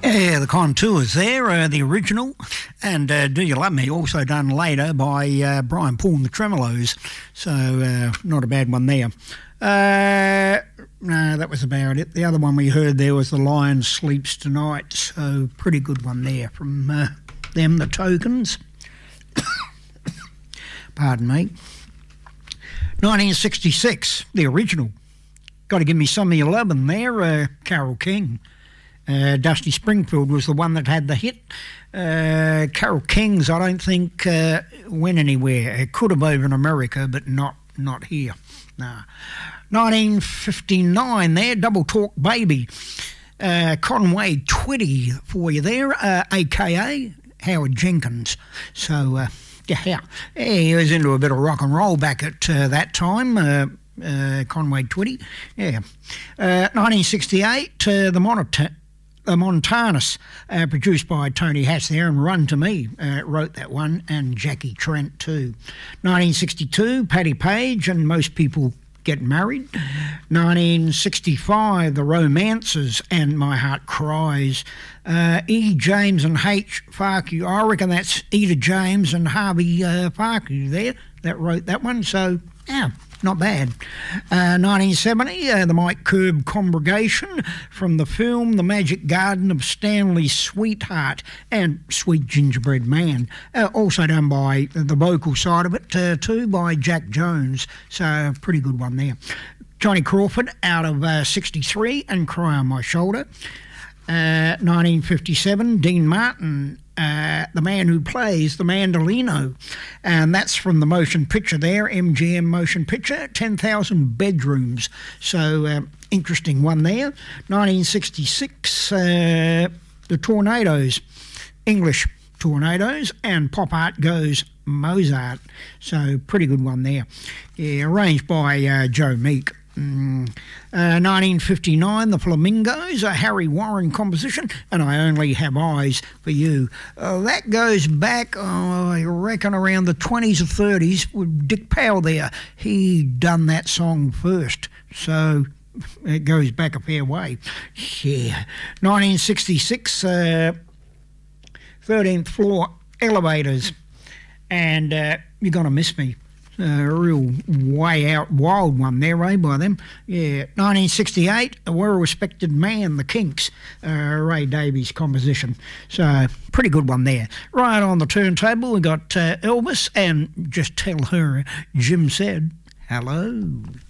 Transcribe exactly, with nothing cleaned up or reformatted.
Yeah, the Contours there, uh, the original, and uh, Do You Love Me, also done later by uh, Brian Paul and the Tremolos, so uh, not a bad one there. Uh, no, that was about it. The other one we heard there was The Lion Sleeps Tonight, so pretty good one there from uh, them, the Tokens. Pardon me. nineteen sixty-six, the original. Got to Give Me Some of Your Lovin' there, uh, Carole King. Uh, Dusty Springfield was the one that had the hit. Uh, Carole King's, I don't think, uh, went anywhere. It could have over in America, but not not here. Nah. nineteen fifty-nine there, Double Talk Baby. Uh, Conway Twitty for you there, uh, a k a. Howard Jenkins. So, uh, yeah, he was into a bit of rock and roll back at uh, that time. Uh, uh, Conway Twitty, yeah. Uh, nineteen sixty-eight, uh, the Monitor. The Montanus, uh, produced by Tony Hatch there, and Run to Me uh, wrote that one, and Jackie Trent too. nineteen sixty-two, Patti Page and Most People Get Married. nineteen sixty-five, The Romances and My Heart Cries. Uh, E. James and H. Farkew. I reckon that's Eda James and Harvey uh, Farkew there that wrote that one, so yeah. Not bad. Uh, nineteen seventy, uh, the Mike Curb Congregation from the film The Magic Garden of Stanley's Sweetheart and Sweet Gingerbread Man. Uh, also done by the vocal side of it uh, too by Jack Jones. So pretty good one there. Johnny Crawford out of uh, sixty-three and Cry on My Shoulder. Uh, nineteen fifty-seven, Dean Martin. Uh, the Man Who Plays the Mandolino, and that's from the motion picture there, M G M motion picture, ten thousand Bedrooms, so uh, interesting one there. nineteen sixty-six, uh, the Tornadoes, English Tornadoes, and Pop Art Goes Mozart, so pretty good one there. Yeah, arranged by uh, Joe Meek. Mm. Uh, nineteen fifty-nine, The Flamingos, a Harry Warren composition, and I Only Have Eyes for You. Uh, that goes back, oh, I reckon, around the twenties or thirties with Dick Powell there. He done that song first, so it goes back a fair way. Yeah. nineteen sixty-six, uh, thirteenth Floor Elevators, and uh, You're Gonna Miss Me. Uh, a real way out wild one there, eh, by them. Yeah, nineteen sixty-eight, A Well-Respected Man, The Kinks, uh, Ray Davies composition. So, pretty good one there. Right on the turntable, we got uh, Elvis, and Just Tell Her Jim Said Hello.